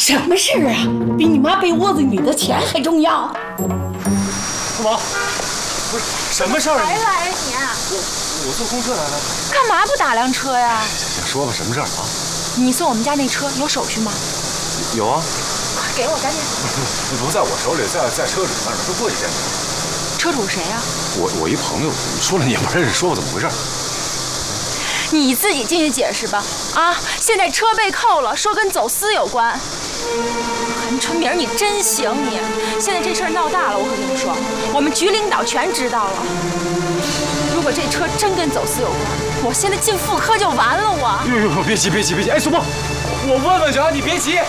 什么事啊？比你妈被窝子里的钱还重要？ 干嘛？不是什么事儿？ 才来呀你？ 我坐公车来的。 干嘛不打辆车呀？ 行，说吧，什么事儿啊？ 你送我们家那车有手续吗？ 有啊。 快给我，赶紧。 不在我手里，在车主那儿呢，都过去见你。 车主谁呀？ 我一朋友，说了你也不认识，说吧怎么回事？ 你自己进去解释吧。啊，现在车被扣了，说跟走私有关。韩春明，你真行你！现在这事儿闹大了，我可跟你说，我们局领导全知道了。如果这车真跟走私有关，我现在进妇科就完了我。 哟，别急！哎，苏沫，我问问去啊，你别急。